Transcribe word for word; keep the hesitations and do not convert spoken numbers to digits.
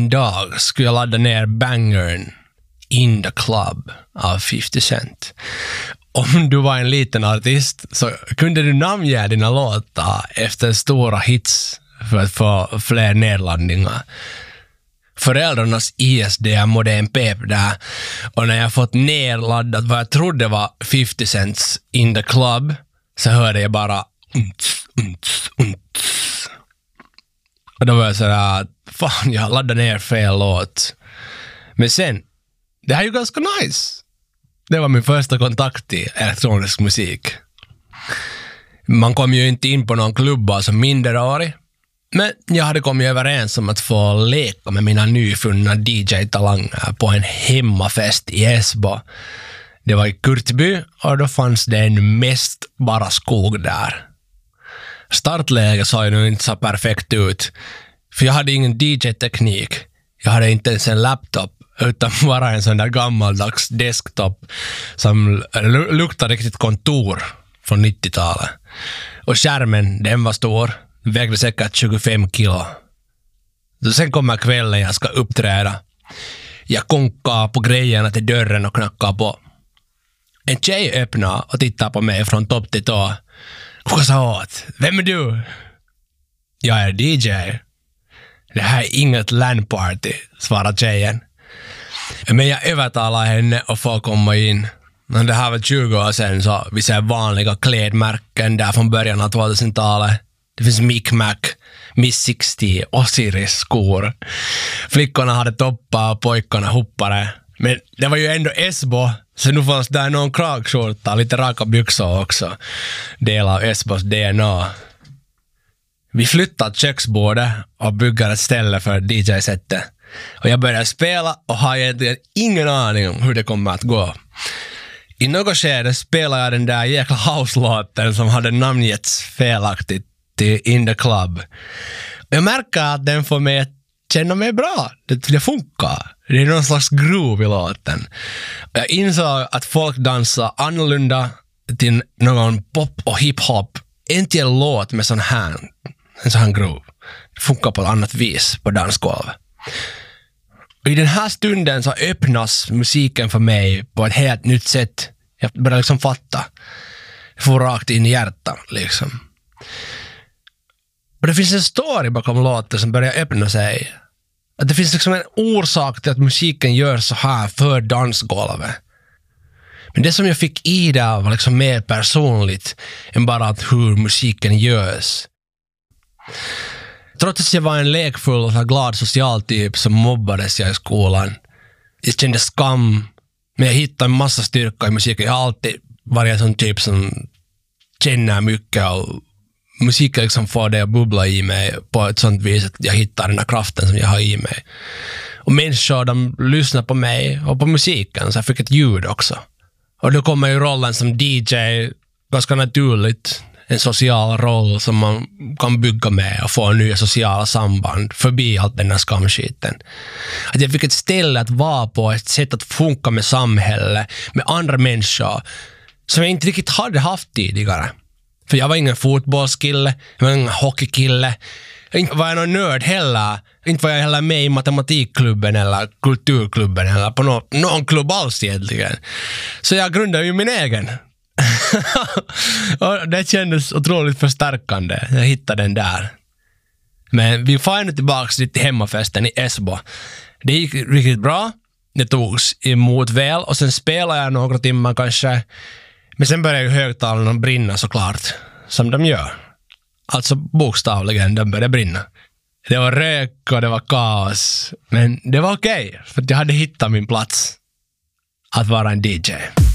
en dag skulle jag ladda ner bangern In the Club av fifty Cent. Om du var en liten artist så kunde du namnge dina låtar efter stora hits för att få fler nedladdningar. Föräldrarnas I S D mådde en pep där, och när jag fått nedladdat vad jag trodde var fifty Cents In the Club så hörde jag bara unts, unts, unts. Och då var jag sådär, fan, jag laddade ner fel låt. Men sen, det här är ju ganska nice. Det var min första kontakt i elektronisk musik. Man kom ju inte in på någon klubba som minderårig, men jag hade kommit överens om att få leka med mina nyfunna D J-talanger på en hemmafest i Esbo. Det var i Kurtby, och då fanns det en mest bara skog där. Startläget såg ju nu inte så perfekt ut, för jag hade ingen D J-teknik. Jag hade inte ens en laptop, utan bara en sån där gammaldags desktop som luktade riktigt kontor från nittiotalet. Och skärmen, den var stor. Vägde säkert tjugofem kilo. Så sen kommer kvällen jag ska uppträda. Jag konkar på grejerna till dörren och knackar på. En tjej öppnar och tittar på mig från topp till tå. Och sa åt, vem är du? Jag är D J. Det här är inget LAN-party, svarar tjejen. Men jag övertalar henne och får komma in. Men det här var tjugo år sedan, så vi ser vanliga klädmärken där från början av tvåtusentalet. Det finns Mic Mac, Miss sextio, Osiris-skor. Flickorna hade toppar och pojkarna hoppare. Men det var ju ändå Esbo, så nu fanns där någon kragskjorta, lite raka byxor också. Del av Esbos D N A. Vi flyttade köksbordet och byggde ett ställe för D J-sättet. Och jag började spela och har egentligen ingen aning om hur det kommer att gå. I något skede spelade jag den där jäkla house-låten som hade namngetts felaktigt till In the Club. Jag märker att den får mig att känna mig bra. Det, det funkar. Det är någon slags groove i låten. Jag insåg att folk dansar annorlunda till någon pop och hiphop. Inte en låt med sån här, en sån här groove. Det funkar på ett annat vis på dansgolvet. Och i den här stunden så öppnas musiken för mig på ett helt nytt sätt. Jag börjar liksom fatta. Jag får rakt in i hjärtat liksom. Och det finns en story bakom låten som börjar öppna sig. Att det finns liksom en orsak till att musiken gör så här för dansgolvet. Men det som jag fick i där var liksom mer personligt än bara att hur musiken görs. Trots att jag var en lekfull och glad social typ så mobbades jag i skolan. Jag kände skam, men jag hittade en massa styrka i musiken. Jag har alltid varit en sån typ som känner mycket, och musiken liksom får det att bubbla i mig på ett sånt vis att jag hittar den här kraften som jag har i mig. Och människor, de lyssnar på mig och på musiken, så jag fick ett ljud också. Och då kommer ju rollen som D J ganska naturligt. En social roll som man kan bygga med och få nya sociala samband förbi allt den här skamskiten. Att jag fick ett ställe att vara på, ett sätt att funka med samhället, med andra människor som jag inte riktigt hade haft tidigare. För jag var ingen fotbollskille, jag var ingen hockeykille, inte var jag någon nörd heller. Inte var jag heller med i matematikklubben eller kulturklubben eller på någon, någon klubb alls egentligen. Så jag grundade ju min egen. Och det kändes otroligt förstärkande. Jag hittade den där. Men vi får nu tillbaka till hemmafesten i Esbo. Det gick riktigt bra. Det togs emot väl. Och sen spelade jag några timmar kanske. Men sen började ju högtalarna brinna såklart. Som de gör. Alltså bokstavligen, de började brinna. Det var rök och det var kaos. Men det var okej. Okay, för jag hade hittat min plats att vara en D J.